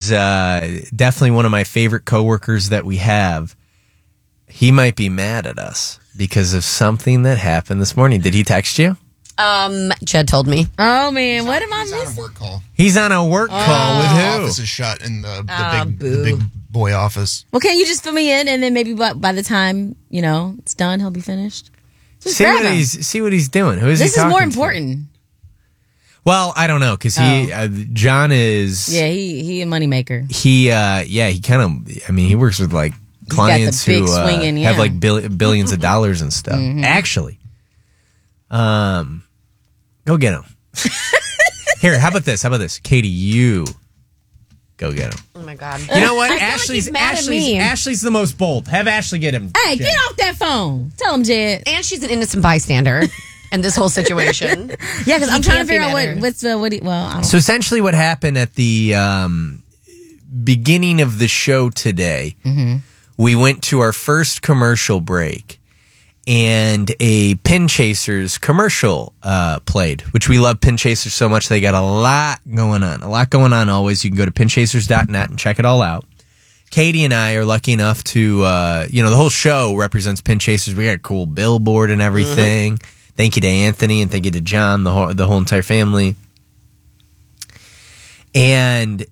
definitely one of my favorite coworkers that we have. He might be mad at us because of something that happened this morning. Did he text you? Jed told me. Oh, man. What am I missing? He's on a work call. He's on a work call with The who? office is shut in the big boy office. Well, can't you just fill me in and then maybe by the time, it's done, he'll be finished? Just See grab what him. he's doing. Who is he This is talking more to? important. Well, I don't know because John is. Yeah, he a moneymaker. He kind of. I mean, he works with like clients big who swinging, have yeah. like billions of dollars and stuff. Actually, go get him. Here, how about this? Katie, you go get him. Oh my God. You know what? I feel like he's mad at me. Ashley's the most bold. Have Ashley get him. Hey, Jed. get off that phone. Tell him, Jed. And she's an innocent bystander in this whole situation. Yeah, because I'm He trying to can't be figure out mad at her. what's I don't So essentially, what happened at the beginning of the show today, we went to our first commercial break, and a Pin Chasers commercial played, which we love Pin Chasers so much. They got a lot going on always. You can go to pinchasers.net and check it all out. Katie and I are lucky enough to, the whole show represents Pin Chasers. We got a cool billboard and everything. Thank you to Anthony and thank you to John, the whole entire family. And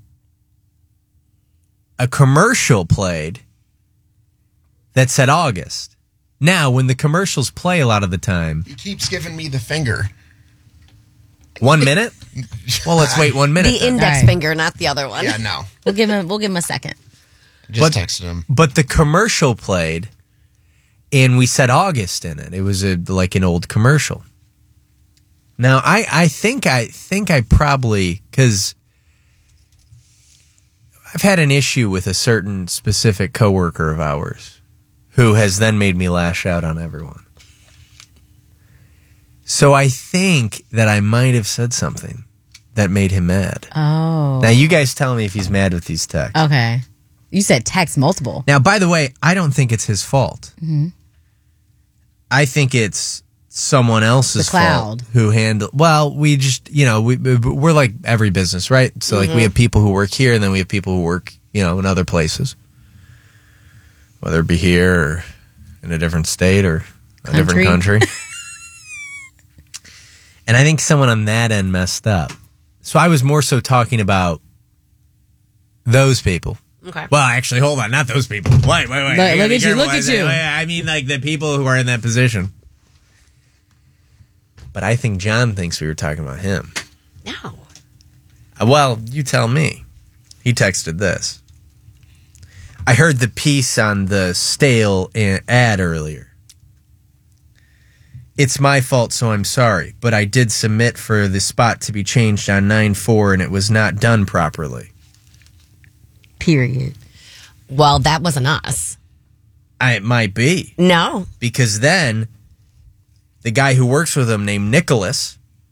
a commercial played that said August. Now, when the commercials play a lot of the time, He keeps giving me the finger. 1 minute? Well, let's wait 1 minute. The then. index All right. finger, not the other one. Yeah, no. We'll give him a second. Just texted him. But the commercial played, and we said August in it. It was like an old commercial. Now, I think I probably, because I've had an issue with a certain specific coworker of ours who has then made me lash out on everyone. So I think that I might have said something that made him mad. Oh. Now, you guys tell me if he's mad with these texts. Okay. You said text multiple. Now, by the way, I don't think it's his fault. I think it's someone else's The cloud. fault who handle. Well, we just, we're like every business, right? So, like, we have people who work here, and then we have people who work, in other places, whether it be here or in a different state or a different country. And I think someone on that end messed up. So I was more so talking about those people. Okay. Well, actually, hold on. Not those people. Wait. Look at you, look at you. I mean, like, the people who are in that position. But I think John thinks we were talking about him. No. Well, you tell me. He texted this. I heard the piece on the stale ad earlier. It's my fault, so I'm sorry. But I did submit for the spot to be changed on 9/4, and it was not done properly. Period. Well, that wasn't us. It might be. No. Because then the guy who works with him named Nicholas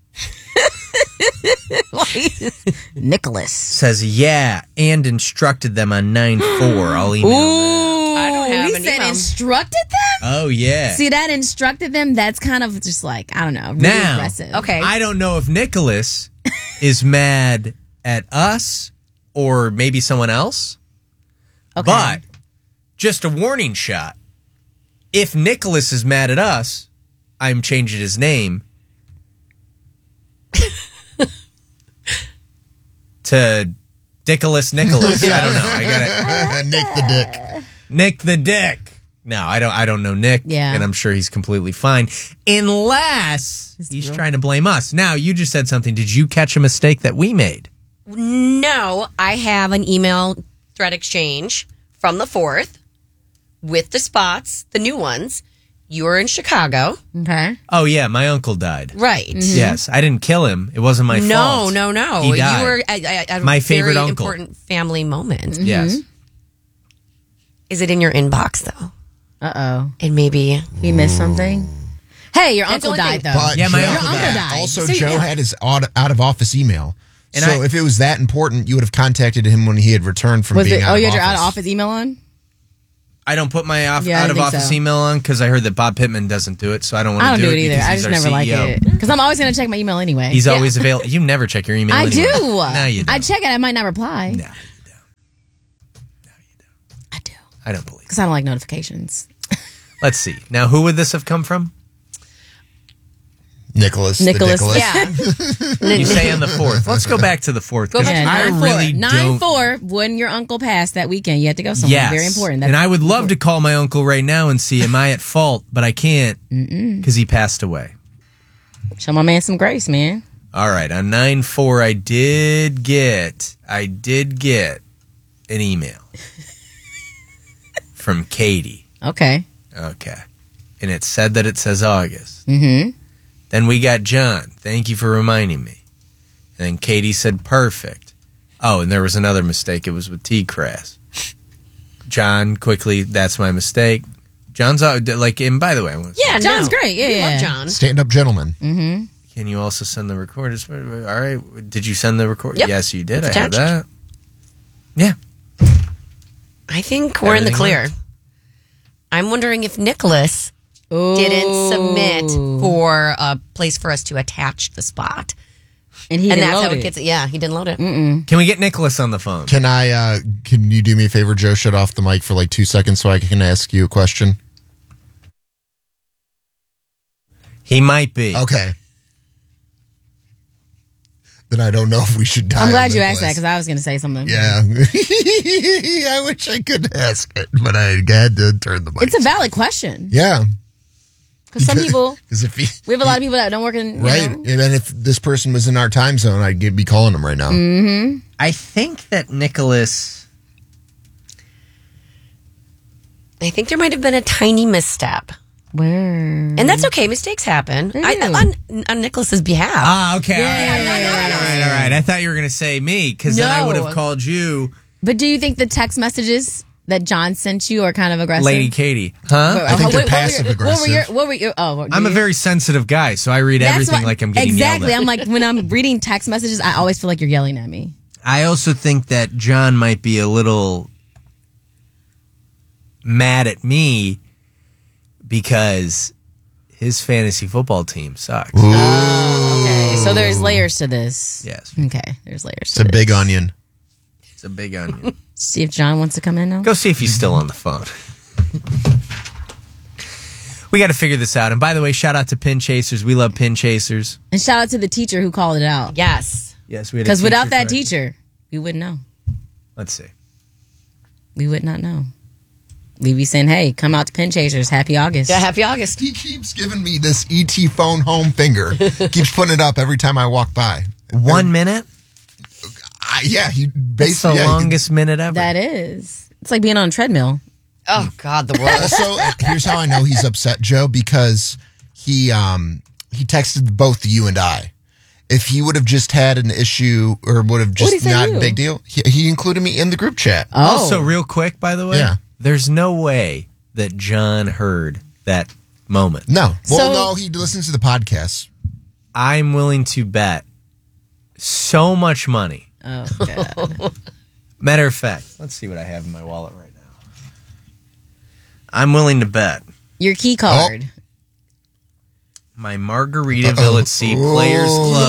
Nicholas. says, yeah, and instructed them on 9/4. I'll email them. Ooh, I don't have he an said email. instructed them? Oh, yeah. See, that instructed them, that's kind of just like, I don't know, really Now, aggressive. Okay. I don't know if Nicholas is mad at us or maybe someone else. Okay. But just a warning shot. If Nicholas is mad at us, I'm changing his name to Dickolas Nicholas. I don't know. I got it. Nick the Dick. Nick the Dick. No, I don't know Nick. Yeah. And I'm sure he's completely fine. Unless he's trying to blame us. Now, you just said something. Did you catch a mistake that we made? No, I have an email thread exchange from the 4th with the spots, the new ones. You're in Chicago. Okay. Oh, yeah. My uncle died. Right. Yes. I didn't kill him. It wasn't my fault. No. He died. You were at My a favorite very uncle. important family moment. Yes. Is it in your inbox, though? Uh-oh. And maybe... He missed something? Hey, your That's uncle the only died, thing. though. But Yeah, my Joe- uncle died. Also, So, Joe yeah. had his out of office email. And So if it was that important, you would have contacted him when he had returned from Was being it? out Oh, of you had office. your out-of-office email on? I don't put my Yeah, I out didn't of think office so. email on because I heard that Bob Pittman doesn't do it, so I don't want I to don't do it because either. I he's just our never like CEO. it. Because I'm always going to check my email anyway. He's always available. You never check your email I anyway. do. No, you don't. I check it. I might not reply. No. I don't believe. Because I don't like notifications. Let's see. Now, who would this have come from? Nicholas. Nicholas, Yeah. You say on the 4th. Let's go back to the 4th. Go back because to I 9-4. really don't. 9-4. When your uncle passed that weekend, you had to go somewhere. Yes. Very important. And I would love to call my uncle right now and see, am I at fault? But I can't because he passed away. Show my man some grace, man. All right. On 9-4, I did get an email from Katie. Okay. Okay. And it said that it says August. Mm-hmm. Then we got John. Thank you for reminding me. And then Katie said perfect. Oh, and there was another mistake. It was with T-Crass. John, quickly, that's my mistake. John's like, and by the way, Yeah, John's great. Yeah, We yeah. love John. Stand-up gentleman. Mm-hmm. can you also send the recorders? All right. Did you send the record? Yep. Yes, you did. It's I have attached. that. Yeah. I think we're in the Everything clear. works. I'm wondering if Nicholas didn't submit for a place for us to attach the spot. And he And didn't that's load how it it. gets. Yeah, he didn't load it. Can we get Nicholas on the phone? Can you do me a favor, Joe? Shut off the mic for like 2 seconds so I can ask you a question. He might be. Okay. Then I don't know if we should die. I'm glad you asked that because I was going to say something. Yeah. I wish I could ask it, but I had to turn the mic. It's a valid question. Yeah. Because some people, Because if he, we have a lot of people that don't work in, right, you know? and then if this person was in our time zone, I'd be calling them right now. Mm-hmm. I think that Nicholas. I think there might have been a tiny misstep. Where? And that's okay. Mistakes happen. They do. On Nicholas's behalf. Ah, okay. Yeah. All right. I thought you were going to say me because then I No. would have called you But do you think the text messages that John sent you are kind of aggressive? Lady Katie. Huh? I think they're what were your- passive-aggressive. What were your? Oh, I'm a very sensitive guy, so I read That's everything what- like I'm getting exactly. yelled I'm at. like when I'm reading text messages, I always feel like you're yelling at me. I also think that John might be a little mad at me because his fantasy football team sucks. Okay, so there's layers to this. Yes, Okay, there's layers. It's to a this. big onion. it's a big onion. See if John wants to come in now. Go see if he's still on the phone. We got to figure this out. And by the way, shout out to Pin Chasers. We love Pin Chasers. And shout out to the teacher who called it out. Yes. Yes, we had a Because without that correct. teacher, we wouldn't know. Let's see. We would not know. We'd be saying, "Hey, come out to Pin Chasers. Happy August." Yeah, happy August. He keeps giving me this ET phone home finger. Keeps putting it up every time I walk by. 1 minute? Yeah, he It's the basically. longest minute ever. That is. It's like being on a treadmill. Oh God, the world. Also, here's how I know he's upset, Joe, because he texted both you and I. If he would have just had an issue or would have What'd he just say not to you? big deal, he included me in the group chat. Oh, Also, real quick, by the way, Yeah. there's no way that John heard that moment. No, well, So- no, he listens to the podcast. I'm willing to bet so much money. oh God. Matter of fact, let's see what I have in my wallet right now. I'm willing to bet Your key card. my Margaritaville at Sea Players Club.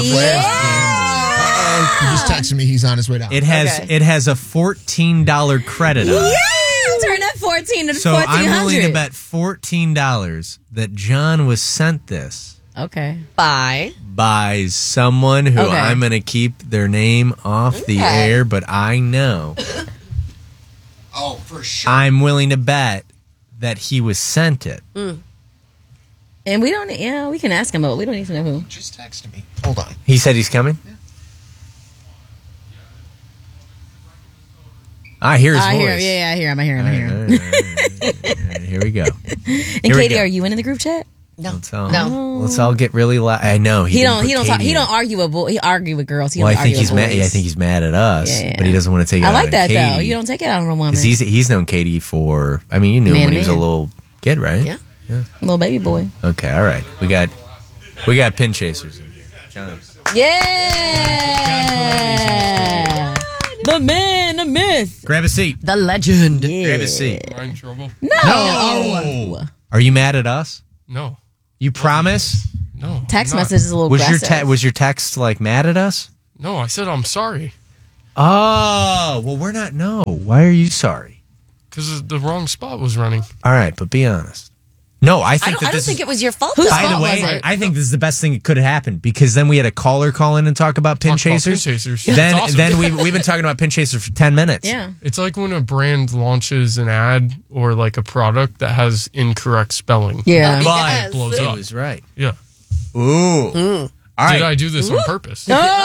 He just texted me. He's on his way down. It has a $14 credit on it. Yeah, turn that 14 to So 1400. I'm willing to bet $14 that John was sent this Okay. Bye. by someone who Okay. I'm going to keep their name off the Okay. air, but I know. Oh, for sure. I'm willing to bet that he was sent it. And we don't. Yeah, we can ask him, but we don't need to know who. Just texted me. Hold on. He said he's coming? I hear his I voice. hear him. Yeah, I hear him. I hear him. I hear him. All right, here we go. And Here we Katie, go. are you in the group chat? No. Oh. Let's all get really loud. I know He didn't don't. put He don't. Talk, Katie he in. don't argue with. He argue with girls. He Well, I don't think argue he's with mad. boys. I think he's mad at us, Yeah. but he doesn't want to take it I out like on that Katie. though. You don't take it out on a woman. Because he's known Katie for. I mean, you knew him Man when to he was a man. little kid, right? Yeah. Little baby boy. Okay, all right. We got pin chasers. John. Yeah. The man, the myth. Grab a seat. The legend. Grab a seat. Am I in trouble? No. Are you mad at us? No. You promise? No. Text I'm not. message is a little Was aggressive. your text like mad at us? No, I said I'm sorry. Oh, well, we're not. No. Why are you sorry? because the wrong spot was running. All right, but be honest. No, I I think don't, that I don't this think is. it was your fault. Whose though. By the fault way, was it? I think this is the best thing that could have happened because then we had a caller call in and talk about pin Talk about chasers. pin chasers. Then, It's awesome. then we've been talking about pin chasers for 10 minutes. Yeah. It's like when a brand launches an ad or like a product that has incorrect spelling. Yeah. But Yes. Blows it up. was right. Yeah. Ooh. All right. Did I do this on purpose?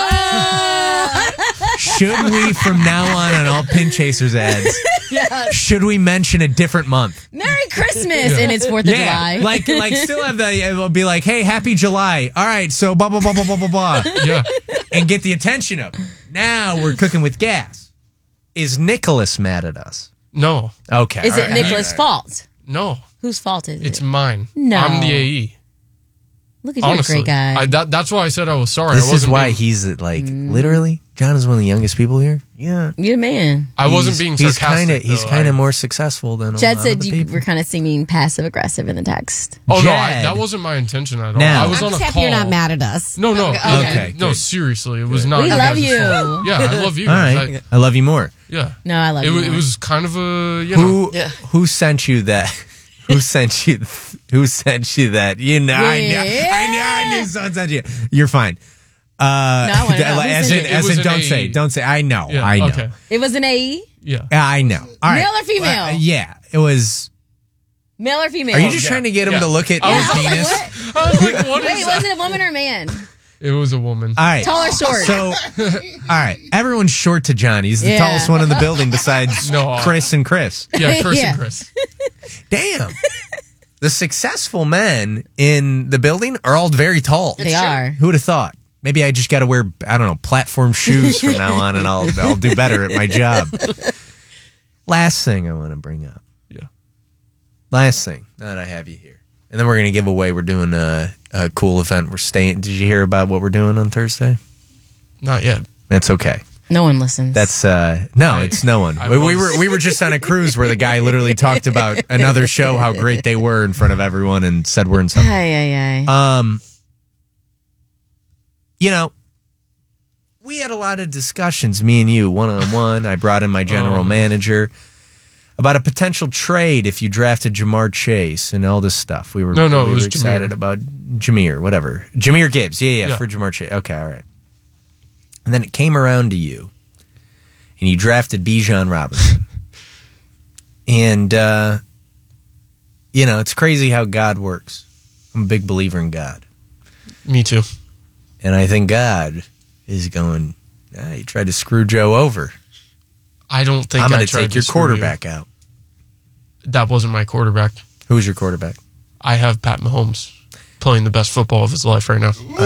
Should we, from now on all pin chasers ads, should we mention a different month? Merry Christmas, and it's 4th of July. like still have the. It'll be like, hey, happy July. All right, so blah blah blah blah blah blah blah, Yeah. and get the attention of. Now we're cooking with gas. Is Nicholas mad at us? No. Okay. Is all it right. Nicholas' fault? No. Whose fault is It's it? mine. No. I'm the AE. Look at Honestly. you, great guy. That's why I said I was sorry. This I wasn't is why being, he's like literally. John is one of the youngest people here. Yeah. You're the man. I wasn't being sarcastic. He's though. kind of more successful than a Jed lot said of the you people. were kind of seeming passive aggressive in the text. Oh, no, Jed. that wasn't my intention at all. Now- I was I'm on just a happy call. you're not mad at us. No, no. Okay, No, good. seriously. It was not We your love guys' you. fault. Yeah, I love you All guys. right. I love you more. Yeah. No, I love It, you. it more. was kind of a, you know. Who sent you that? Who sent you? Who sent you that? You know, I knew someone sent you. You're fine. No, I wanna know. Who As sent in, it? It as was in, an don't AE. say. I know. Yeah, I know. Okay. It was an AE? Yeah. Yeah, I know. All right. Male or female? Yeah, it was. Male or female? Are you just trying to get him Yeah. to look at I his was like, penis? I was like, what Wait, is was that? it a woman or a man? It was a woman. All right. Tall or short? So, all right. Everyone's short to John. He's the Yeah. tallest one in the building besides No. Chris and Chris. Yeah, Chris Yeah. and Chris. Damn. The successful men in the building are all very tall. They are. Who would have thought? Maybe I just got to wear, I don't know, platform shoes from now on and I'll do better at my job. Last thing I want to bring up. Yeah. Last thing, now that I have you here. And then we're going to give away, we're doing a cool event. We're staying. Did you hear about what we're doing on Thursday? Not yet. That's okay. No one listens. That's no, it's no one. I We were just on a cruise where the guy literally talked about another show, how great they were in front of everyone, and said we're in something. Ay, ay, ay. You know, we had a lot of discussions, me and you, one-on-one. I brought in my general manager about a potential trade if you drafted Jamar Chase and all this stuff. We were No, it we was were excited Jameer. about Jameer, whatever. Jameer Gibbs, yeah, Yeah. for Jamar Chase. Okay, all right. And then it came around to you, and you drafted Bijan Robinson. And, you know, it's crazy how God works. I'm a big believer in God. Me too. And I think God is going, you tried to screw Joe over. I don't think I'm I going to tried take your screw you. quarterback out. That wasn't my quarterback. Who's your quarterback? I have Pat Mahomes playing the best football of his life right now.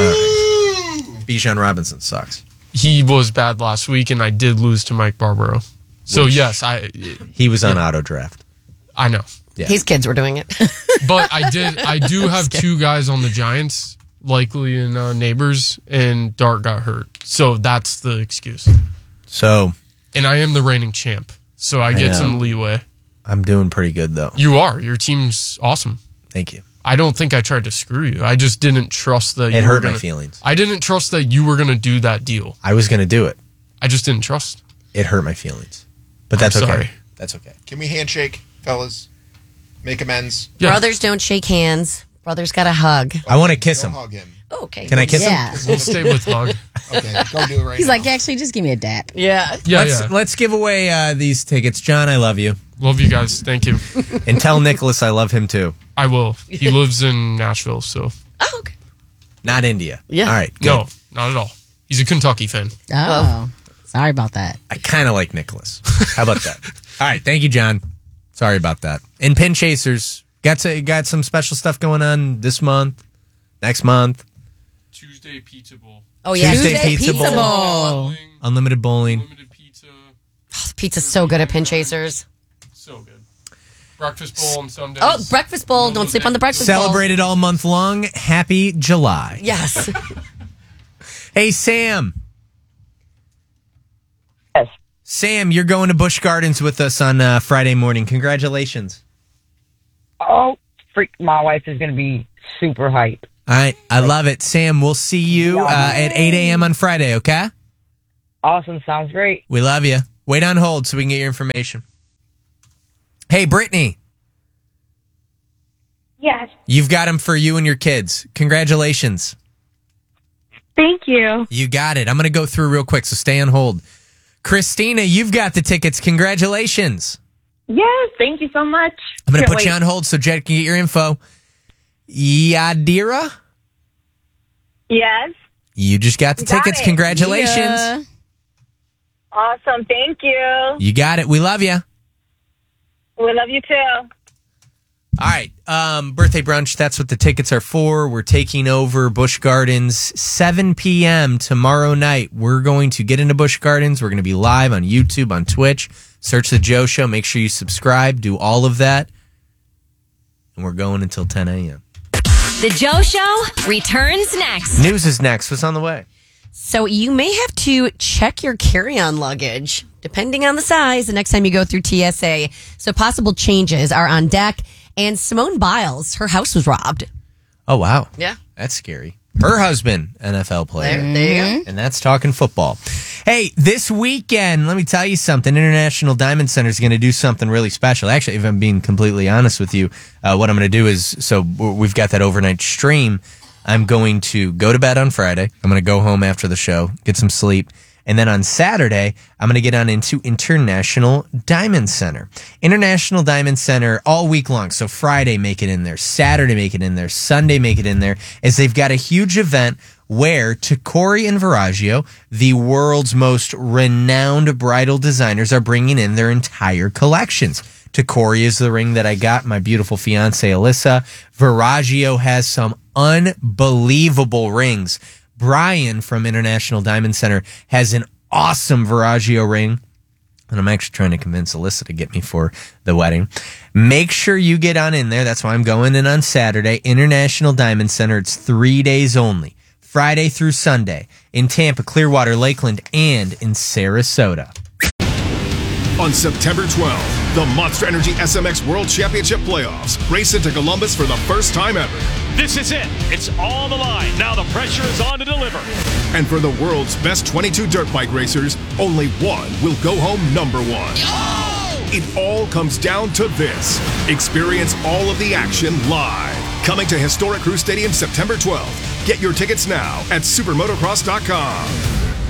Bijan Robinson sucks. He was bad last week, and I did lose to Mike Barbaro. So yes, He was on auto draft. I know, Yeah. His kids were doing it. but I do have two guys on the Giants, likely in neighbors, and Dart got hurt. So that's the excuse. So And I am the reigning champ, so I get know. some leeway. I'm doing pretty good, though. You are. Your team's awesome. Thank you. I don't think I tried to screw you. I just didn't trust that you It were hurt my gonna- feelings. I didn't trust that you were going to do that deal. I was going to do it. I just didn't trust. It hurt my feelings. But I'm that's okay. sorry. That's okay. Can we handshake, fellas? Make amends. Yeah. Brothers don't shake hands. Brothers got to hug. I want to kiss Go him. hug him. Oh, okay. Can I kiss Yeah. him? We'll stay with hug. Okay, go do it right He's now. like, actually, just give me a dap. Yeah. Yeah, Let's give away these tickets. John, I love you. Love you guys. Thank you. And tell Nicholas I love him, too. I will. He lives in Nashville, so Oh, okay. Not India. Yeah. All right. Good. no, not at all. He's a Kentucky fan. Oh, sorry about that. I kind of like Nicholas. How about that? All right. Thank you, John. Sorry about that. And Pin Chasers got some special stuff going on this month, next month. Tuesday Pizza Bowl. Oh, yeah. Tuesday Pizza Bowl. Bowl. Unlimited bowling. Limited pizza. Pizza's so good at Pin Chasers. So good. Breakfast bowl on Sundays. Oh, breakfast bowl. Don't sleep on the breakfast bowl. Celebrated all month long. Happy July. Yes. Hey, Sam. Yes. Sam, you're going to Busch Gardens with us on Friday morning. Congratulations. Oh, freak! My wife is going to be super hyped. All right. I love it. Sam, we'll see you at 8 a.m. on Friday, okay? Awesome. Sounds great. We love you. Wait on hold so we can get your information. Hey, Brittany. Yes. You've got them for you and your kids. Congratulations. Thank you. You got it. I'm going to go through real quick, so stay on hold. Christina, you've got the tickets. Congratulations. Yes, thank you so much. I'm going to Can't put you wait. on hold so Jed can get your info. Yadira, Yes. you just got the Got tickets. it. Congratulations. Yeah. Awesome. Thank you. You got it. We love you. We love you too. All right. Birthday brunch. That's what the tickets are for. We're taking over Busch Gardens 7 p.m. tomorrow night. We're going to get into Busch Gardens. We're going to be live on YouTube, on Twitch. Search The Joe Show. Make sure you subscribe. Do all of that. And we're going until 10 a.m. The Joe Show returns next. News is next. What's on the way? So you may have to check your carry-on luggage, depending on the size, the next time you go through TSA. So possible changes are on deck. And Simone Biles, her house was robbed. Oh, wow. Yeah. That's scary. Her husband, NFL player. There you go. And that's talking football. Hey, this weekend, let me tell you something. International Diamond Center is going to do something really special. Actually, if I'm being completely honest with you, what I'm going to do is, so we've got that overnight stream. I'm going to go to bed on Friday. I'm going to go home after the show, get some sleep. And then on Saturday, I'm going to get on into International Diamond Center. International Diamond Center all week long. So Friday, make it in there. Saturday, make it in there. Sunday, make it in there. As they've got a huge event where Tacori and Viraggio, the world's most renowned bridal designers, are bringing in their entire collections. Tacori is the ring that I got my beautiful fiance, Alyssa. Viraggio has some unbelievable rings. Brian from International Diamond Center has an awesome Viraggio ring. And I'm actually trying to convince Alyssa to get me for the wedding. Make sure you get on in there. That's why I'm going in on Saturday. International Diamond Center. It's 3 days only. Friday through Sunday. In Tampa, Clearwater, Lakeland, and in Sarasota. On September 12th, the Monster Energy SMX World Championship Playoffs race into Columbus for the first time ever. This is it. It's on the line. Now the pressure is on to deliver. And for the world's best 22 dirt bike racers, only one will go home number one. It all comes down to this. Experience all of the action live. Coming to historic Crew Stadium September 12th. Get your tickets now at supermotocross.com.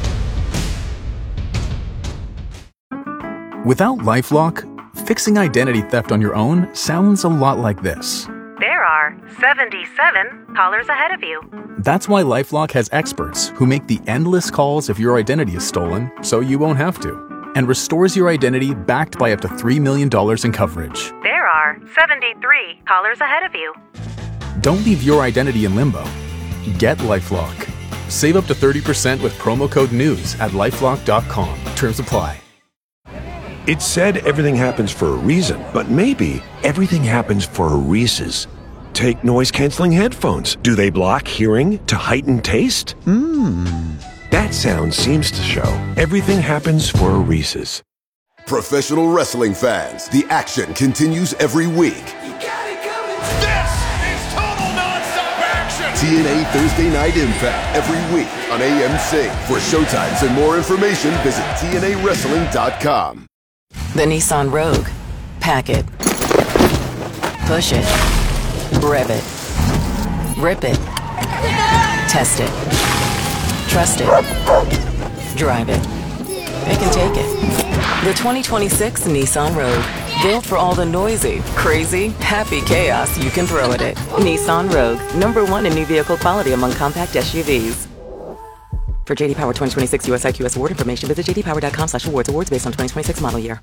Without LifeLock, fixing identity theft on your own sounds a lot like this. There are 77 callers ahead of you. That's why LifeLock has experts who make the endless calls if your identity is stolen, so you won't have to, and restores your identity backed by up to $3 million in coverage. There are 73 callers ahead of you. Don't leave your identity in limbo. Get LifeLock. Save up to 30% with promo code NEWS at LifeLock.com. Terms apply. It's said everything happens for a reason, but maybe everything happens for a Reese's. Take noise-canceling headphones. Do they block hearing to heighten taste? That sound seems to show everything happens for a Reese's. Professional wrestling fans, the action continues every week. This is total nonstop action. TNA Thursday Night Impact every week on AMC. For showtimes and more information, visit TNAWrestling.com. The Nissan Rogue. Pack it. Push it. Rev it. Rip it. Test it. Trust it. Drive it. It can take it. The 2026 Nissan Rogue. Built for all the noisy, crazy, happy chaos you can throw at it. Nissan Rogue. #1 in new vehicle quality among compact SUVs. For JD Power 2026 US IQS award information, visit jdpower.com/awards. Awards based on 2026 model year.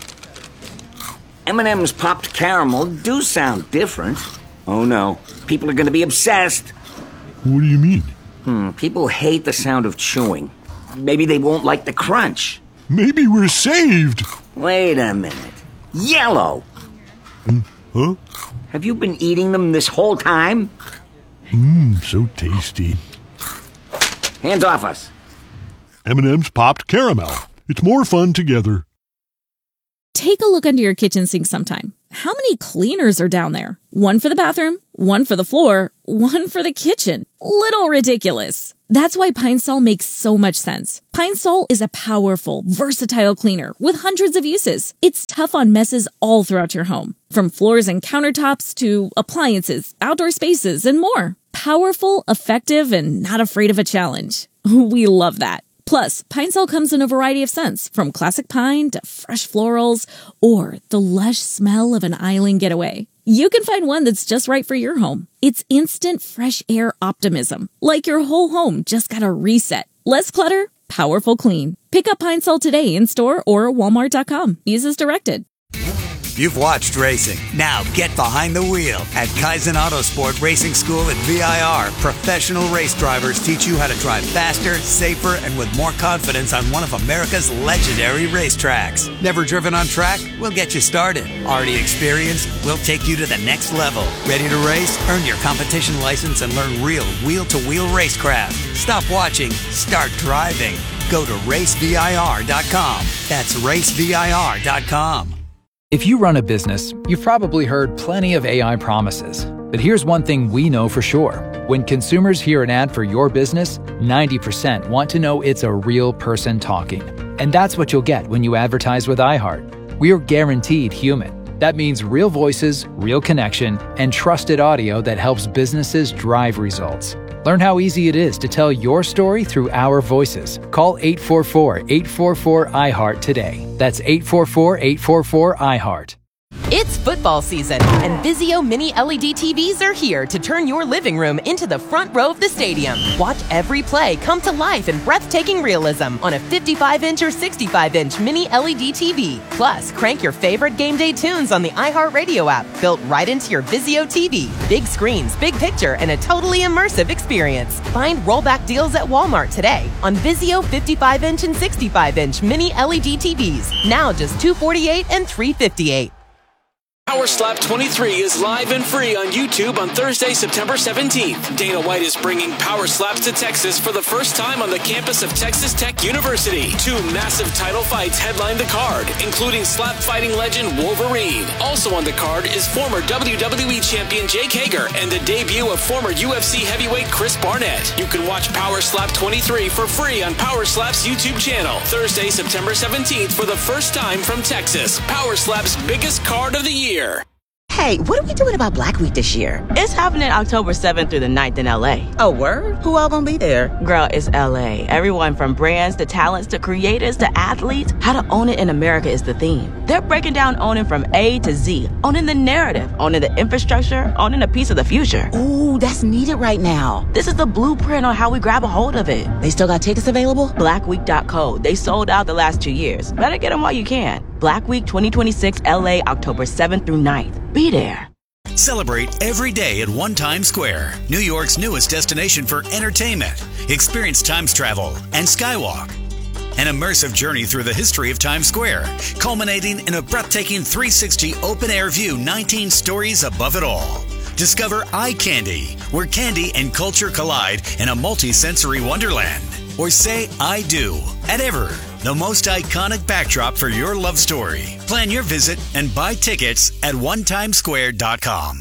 M&M's popped caramel do sound different. Oh no, people are going to be obsessed. What do you mean? People hate the sound of chewing. Maybe they won't like the crunch. Maybe we're saved. Wait a minute. Yellow! Huh? Have you been eating them this whole time? So tasty. Hands off us. M&M's popped caramel. It's more fun together. Take a look under your kitchen sink sometime. How many cleaners are down there? One for the bathroom, one for the floor, one for the kitchen. Little ridiculous. That's why Pine Sol makes so much sense. Pine Sol is a powerful, versatile cleaner with hundreds of uses. It's tough on messes all throughout your home, from floors and countertops to appliances, outdoor spaces, and more. Powerful, effective, and not afraid of a challenge. We love that. Plus, Pine Sol comes in a variety of scents, from classic pine to fresh florals, or the lush smell of an island getaway. You can find one that's just right for your home. It's instant fresh air optimism, like your whole home just got a reset. Less clutter, powerful clean. Pick up Pine Sol today in store or Walmart.com. Use as directed. You've watched racing. Now get behind the wheel. At Kaizen Autosport Racing School at VIR, professional race drivers teach you how to drive faster, safer, and with more confidence on one of America's legendary racetracks. Never driven on track? We'll get you started. Already experienced? We'll take you to the next level. Ready to race? Earn your competition license and learn real wheel-to-wheel racecraft. Stop watching. Start driving. Go to racevir.com. That's racevir.com. If you run a business, you've probably heard plenty of AI promises. But here's one thing we know for sure. When consumers hear an ad for your business, 90% want to know it's a real person talking. And that's what you'll get when you advertise with iHeart. We're guaranteed human. That means real voices, real connection, and trusted audio that helps businesses drive results. Learn how easy it is to tell your story through our voices. Call 844-844-iHeart today. That's 844-844-iHeart. It's football season, and Vizio Mini LED TVs are here to turn your living room into the front row of the stadium. Watch every play come to life in breathtaking realism on a 55-inch or 65-inch Mini LED TV. Plus, crank your favorite game day tunes on the iHeartRadio app, built right into your Vizio TV. Big screens, big picture, and a totally immersive experience. Find rollback deals at Walmart today on Vizio 55-inch and 65-inch Mini LED TVs. Now just $248 and $358. Power Slap 23 is live and free on YouTube on Thursday, September 17th. Dana White is bringing Power Slaps to Texas for the first time on the campus of Texas Tech University. 2 massive title fights headline the card, including slap fighting legend Wolverine. Also on the card is former WWE champion Jake Hager and the debut of former UFC heavyweight Chris Barnett. You can watch Power Slap 23 for free on Power Slap's YouTube channel. Thursday, September 17th for the first time from Texas. Power Slap's biggest card of the year. Hey, what are we doing about Black Week this year? It's happening October 7th through the 9th in LA. Oh, word? Who all gonna be there? Girl, it's LA. Everyone from brands to talents to creators to athletes. How to own it in America is the theme. They're breaking down owning from A to Z. Owning the narrative, owning the infrastructure, owning a piece of the future. Ooh, that's needed right now. This is the blueprint on how we grab a hold of it. They still got tickets available? Blackweek.co. They sold out the last 2 years. Better get them while you can. Black Week 2026 LA, October 7th through 9th. Be there. Celebrate every day at One Times Square, New York's newest destination for entertainment. Experience Times travel and Skywalk. An immersive journey through the history of Times Square, culminating in a breathtaking 360 open-air view 19 stories above it all. Discover Eye Candy, where candy and culture collide in a multi-sensory wonderland. Or say I do at Ever, the most iconic backdrop for your love story. Plan your visit and buy tickets at onetimesquare.com.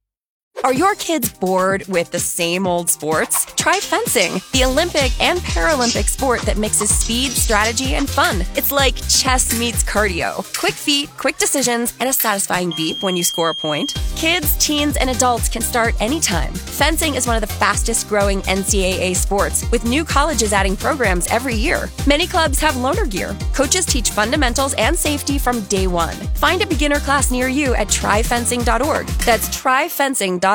Are your kids bored with the same old sports? Try fencing, the Olympic and Paralympic sport that mixes speed, strategy, and fun. It's like chess meets cardio. Quick feet, quick decisions, and a satisfying beep when you score a point. Kids, teens, and adults can start anytime. Fencing is one of the fastest growing NCAA sports, with new colleges adding programs every year. Many clubs have loaner gear. Coaches teach fundamentals and safety from day one. Find a beginner class near you at tryfencing.org. That's tryfencing.org.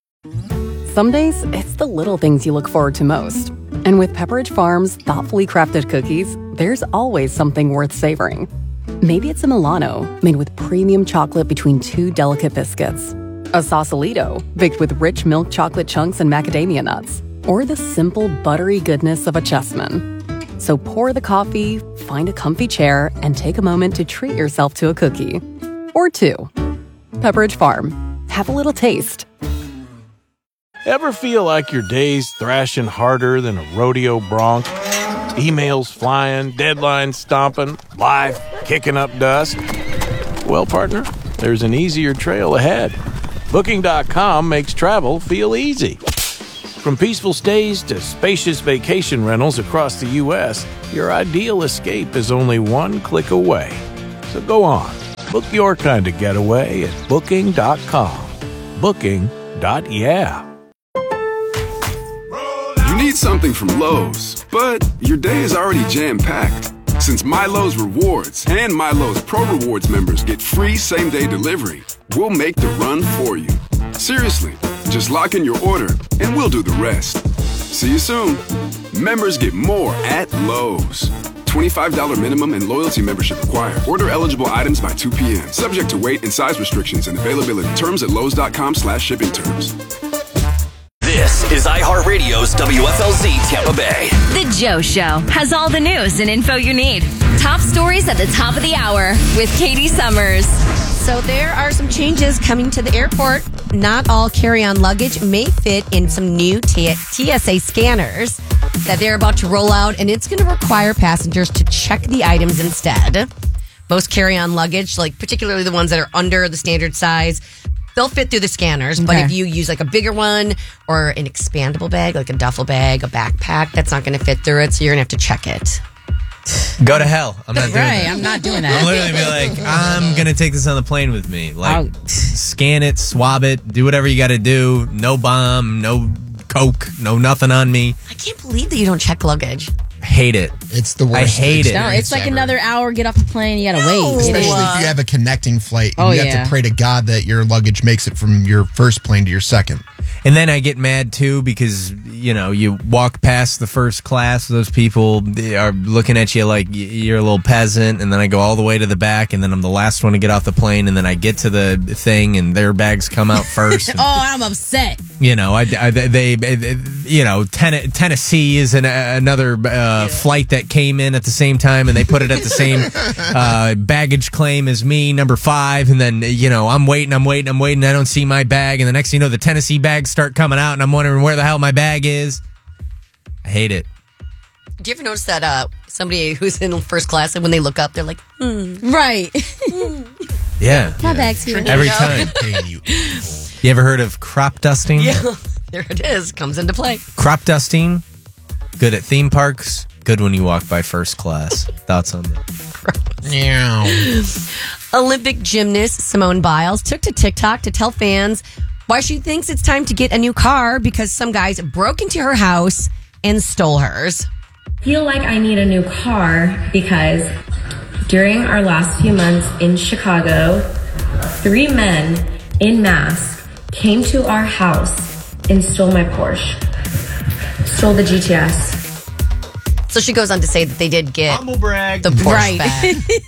Some days, it's the little things you look forward to most. And with Pepperidge Farm's thoughtfully crafted cookies, there's always something worth savoring. Maybe it's a Milano, made with premium chocolate between 2 delicate biscuits. A Sausalito, baked with rich milk chocolate chunks and macadamia nuts. Or the simple, buttery goodness of a Chessman. So pour the coffee, find a comfy chair, and take a moment to treat yourself to a cookie. Or 2. Pepperidge Farm. Have a little taste. Ever feel like your day's thrashing harder than a rodeo bronc? Emails flying, deadlines stomping, life kicking up dust? Well, partner, there's an easier trail ahead. Booking.com makes travel feel easy. From peaceful stays to spacious vacation rentals across the U.S., your ideal escape is only one click away. So go on, book your kind of getaway at Booking.com. Booking.yeah. You need something from Lowe's, but your day is already jam-packed. Since MyLowe's Rewards and MyLowe's Pro Rewards members get free same-day delivery, we'll make the run for you. Seriously, just lock in your order and we'll do the rest. See you soon. Members get more at Lowe's. $25 minimum and loyalty membership required. Order eligible items by 2 p.m. Subject to weight and size restrictions and availability. Terms at lowes.com/shipping terms. This is iHeartRadio's WFLZ Tampa Bay. The Joe Show has all the news and info you need. Top stories at the top of the hour with Katie Summers. So there are some changes coming to the airport. Not all carry-on luggage may fit in some new TSA scanners that they're about to roll out, and it's going to require passengers to check the items instead. Most carry-on luggage, like particularly the ones that are under the standard size, they'll fit through the scanners. But if you use like a bigger one or an expandable bag, like a duffel bag, a backpack, that's not going to fit through it, so you're going to have to check it. Go to hell. I'm not doing that. I'm not doing that. I'll literally be like, I'm going to take this on the plane with me. Like, scan it, swab it, do whatever you got to do. No bomb, no Coke, no nothing on me. I can't believe that you don't check luggage. Hate it. It's the worst. I hate it. No, it's like another hour, get off the plane, you gotta wait. Especially if you have a connecting flight and you have to pray to God that your luggage makes it from your first plane to your second. And then I get mad too because, you know, you walk past the first class, those people are looking at you like you're a little peasant, and then I go all the way to the back, and then I'm the last one to get off the plane, and then I get to the thing and their bags come out first. And, I'm upset. you know, Tennessee is another flight that came in at the same time, and they put it at the same baggage claim as me, number 5, and then, you know, I'm waiting, I don't see my bag, and the next thing you know, the Tennessee bags start coming out, and I'm wondering where the hell my bag is. I hate it. Do you ever notice that somebody who's in first class, and when they look up, they're like, Right. Yeah. My bag's here. Every time. You ever heard of crop dusting? Yeah, there it is. Comes into play. Crop dusting, good at theme parks, good when you walk by first class. Thoughts on that? Olympic gymnast Simone Biles took to TikTok to tell fans why she thinks it's time to get a new car because some guys broke into her house and stole hers. I feel like I need a new car because during our last few months in Chicago, 3 men in masks came to our house and stole my Porsche. Stole the GTS. So she goes on to say that they did get humble brag. The Porsche back.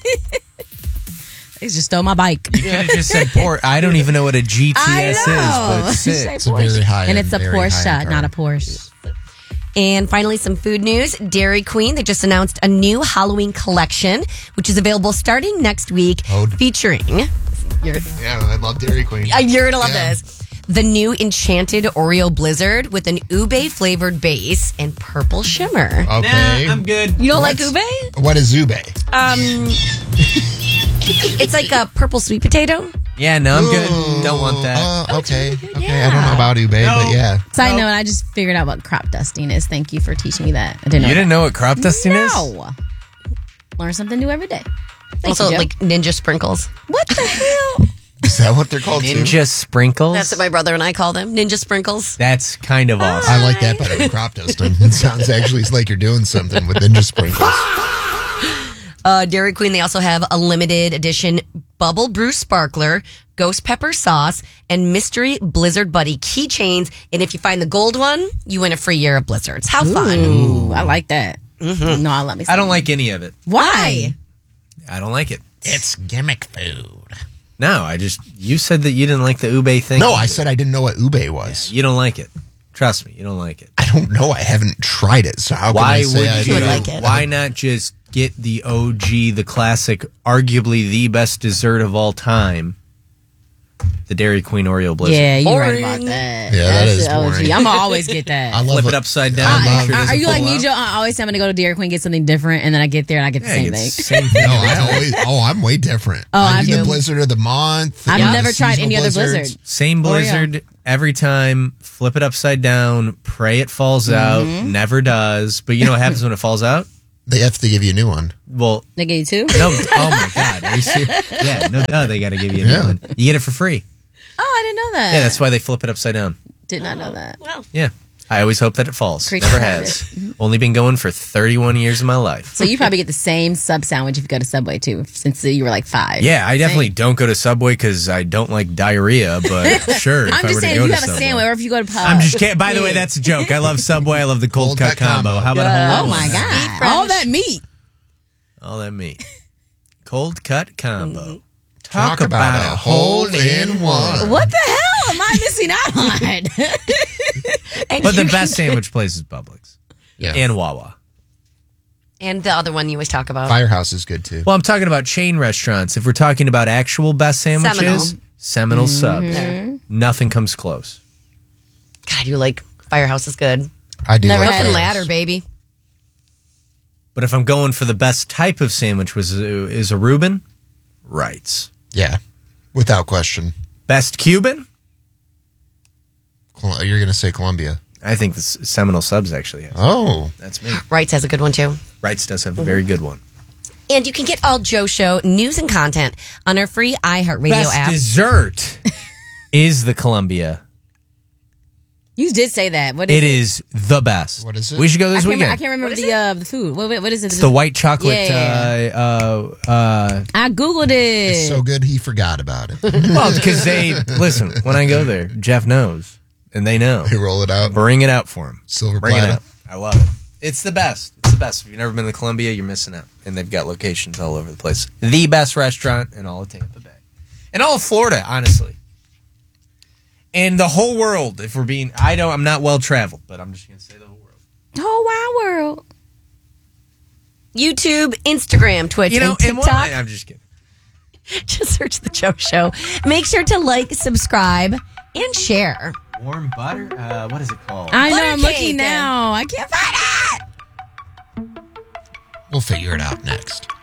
They just stole my bike. You could have just said Porsche. I don't even know what a GTS is, but it's sick. It's a very high And it's a very Porsche, high-end not car. a Porsche. And finally, some food news. Dairy Queen, they just announced a new Halloween collection, which is available starting next week, featuring... Yeah, I love Dairy Queen. You're going to love this. The new Enchanted Oreo Blizzard with an ube-flavored base and purple shimmer. Okay. I'm good. You don't like ube? What is ube? It's like a purple sweet potato. Yeah, no, I'm good. Don't want that. Okay. Okay, I don't know about ube, but yeah. Side note, I just figured out what crop dusting is. Thank you for teaching me that. I didn't know You didn't know what crop dusting is? No. Learn something new every day. Thank Also, you, Joe. like ninja sprinkles. What the hell? Is that what they're called? Ninja sprinkles? That's what my brother and I call them. Ninja sprinkles. That's kind of awesome. I like that better than crop dusting. It sounds actually like you're doing something with ninja sprinkles. Dairy Queen, they also have a limited edition Bubble Brew Sparkler, Ghost Pepper Sauce, and Mystery Blizzard Buddy keychains. And if you find the gold one, you win a free year of Blizzards. How fun. Ooh, I like that. Mm-hmm. No, let me see. I don't like any of it. Why? I don't like it. It's gimmick food. No, you said that you didn't like the ube thing. No, I said I didn't know what ube was. Yeah, you don't like it. Trust me, you don't like it. I don't know. I haven't tried it, so how can I say I would like it? Why not just get the OG, the classic, arguably the best dessert of all time, the Dairy Queen Oreo Blizzard? Yeah, you're right about that. Yeah, that That's is the OG. boring. I'm going to always get that. I love Flip it upside down. make sure it Are doesn't you like pull me, out. Joe? I always say I'm going to go to Dairy Queen, get something different, and then I get there and I get the same thing. Same thing. No, I'm way different. Oh, I I'm do the too. Blizzard of the month. I've the never tried seasonal any other blizzards. blizzard. Same blizzard every time, flip it upside down, pray it falls out, never does. But you know what happens when it falls out? They have to give you a new one. Well, They gave you 2? no, oh my God. Are you serious? Yeah, no, they got to give you a new one. You get it for free. Oh, I didn't know that. Yeah, that's why they flip it upside down. Did not know that. Well, Yeah. I always hope that it falls. Creature Never habit. has. Only been going for 31 years of my life. So you probably get the same sub sandwich if you go to Subway too, since you were like 5. Yeah, I definitely don't go to Subway because I don't like diarrhea, but sure, if I'm I just were saying, to go if you to have a Subway. sandwich, or if you go to pub. I'm just kidding. By the way, that's a joke. I love Subway. I love the cold cut combo. How about a whole Oh my God! All that meat. All that meat. Cold cut combo. Talk about a hole-in-one. What the hell am I missing out on? But the best sandwich place is Publix. Yeah. And Wawa. and the other one you always talk about. Firehouse is good too. Well, I'm talking about chain restaurants. If we're talking about actual best sandwiches, Seminole Subs. Nothing comes close. God, you like Firehouse is good. I do. Never like had Firehouse. ladder, baby. But if I'm going for the best type of sandwich, is a Reuben? Wright's. Yeah, without question. Best Cuban? You're going to say Columbia. I think the Seminole Subs actually has. Oh. That's me. Wright's has a good one too. Wright's does have a very good one. And you can get all Joe Show news and content on our free iHeartRadio Best app. dessert is the Columbia. You did say that. What It is the best. What is it? We should go this I weekend. can't remember the food. What is it? It's the white chocolate. Yeah. I Googled it. It's so good he forgot about it. Well, because listen, when I go there, Jeff knows, and they know. They roll it out. Bring it out for him. Silver Bring platter. it up. I love it. It's the best. It's the best. If you've never been to Columbia, you're missing out. And they've got locations all over the place. The best restaurant in all of Tampa Bay. And all of Florida, honestly. And the whole world, if we're being... I'm not well-traveled, but I'm just going to say the whole world. Whole wide world. YouTube, Instagram, Twitch, and TikTok. I'm just kidding. Just search The Joe Show. Make sure to like, subscribe, and share. Warm butter? What is it called? I know, Butter I'm cake, looking now. I can't find it. We'll figure it out next.